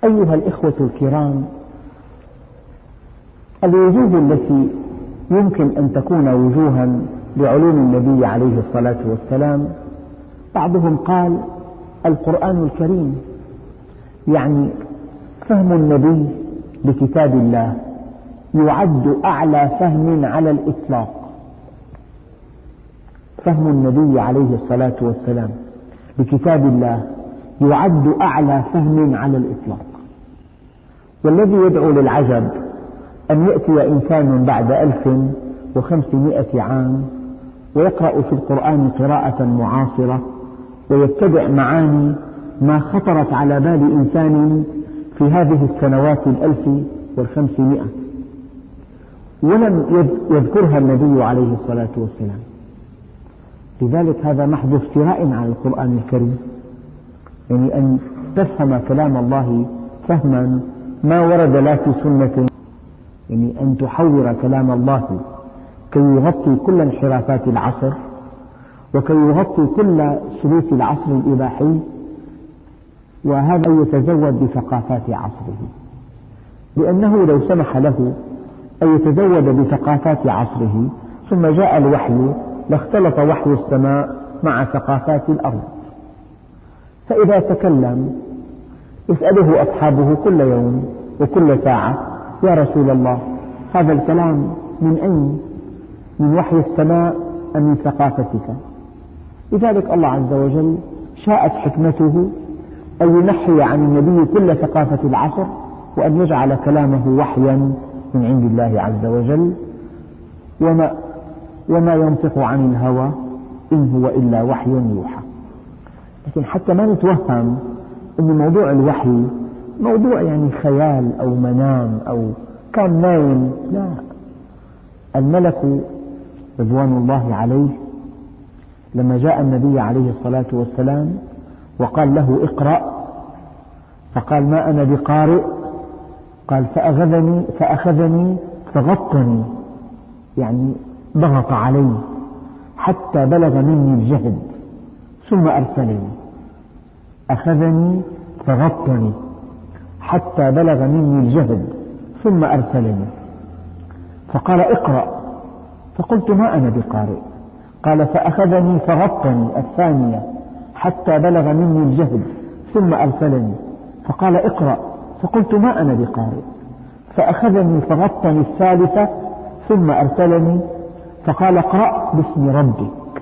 أيها الإخوة الكرام، الوجوه التي يمكن أن تكون وجوها لعلوم النبي عليه الصلاة والسلام، بعضهم قال القرآن الكريم، يعني فهم النبي لكتاب الله يعد أعلى فهم على الإطلاق. فهم النبي عليه الصلاة والسلام لكتاب الله يعد أعلى فهم على الإطلاق. والذي يدعو للعجب أن يأتي إنسان بعد 1500 عام ويقرأ في القرآن قراءة معاصرة ويتبع معاني ما خطرت على بال إنسان في هذه السنوات 1500 ولم يذكرها النبي عليه الصلاة والسلام. لذلك هذا محض افتراء على القرآن الكريم، يعني أن تفهم كلام الله فهما ما ورد لا في سنة، يعني أن تحور كلام الله كي يغطي كل انحرافات العصر وكي يغطي كل سلوك العصر الإباحي، وهذا يتزود بثقافات عصره، لأنه لو سمح له أن يتزود بثقافات عصره ثم جاء الوحي لاختلط وحي السماء مع ثقافات الأرض. فإذا تكلم يسأله أصحابه كل يوم وكل ساعة: يا رسول الله، هذا الكلام من أين؟ من وحي السماء أم من ثقافتك؟ لذلك الله عز وجل شاءت حكمته أن ينحي عن النبي كل ثقافة العصر وأن يجعل كلامه وحيا من عند الله عز وجل، وما ينطق عن الهوى إن هو إلا وحي يوحى. لكن حتى ما نتوهم أن موضوع الوحي موضوع يعني خيال أو منام أو كان نايم، لا. الملك رضوان الله عليه لما جاء النبي عليه الصلاة والسلام وقال له: اقرأ، فقال: ما أنا بقارئ. قال: فأخذني فغطني، يعني ضغط علي حتى بلغ مني الجهد ثم أرسلني. أخذني فغطني حتى بلغ مني الجهد ثم أرسلني. فقال: اقرأ، فقلت: ما أنا بقارئ. قال: فأخذني فغطني الثانية حتى بلغ مني الجهد ثم أرسلني. فقال: اقرأ، فقلت: ما أنا بقارئ. فأخذني فغطني الثالثة ثم أرسلني. فقال: اقرأ باسم ربك.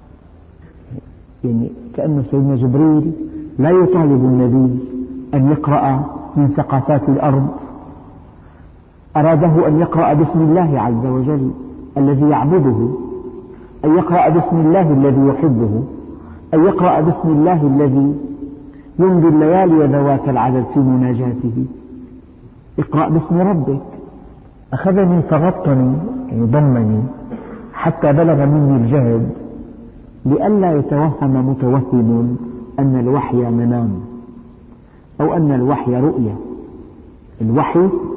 يعني كأن سيدنا جبريل لا يطالب النبي أن يقرأ من ثقافات الأرض، أراده أن يقرأ باسم الله عز وجل الذي يعبده، أن يقرأ باسم الله الذي يحبه، أن يقرأ باسم الله الذي يمضي الليالي ذوات العدد في مناجاته. اقرأ باسم ربك. أخذني فغطني، يعني ضمني حتى بلغ مني الجهد، لئلا يتوهم متوهم أن الوحي منام أو أن الوحي رؤية. الوحي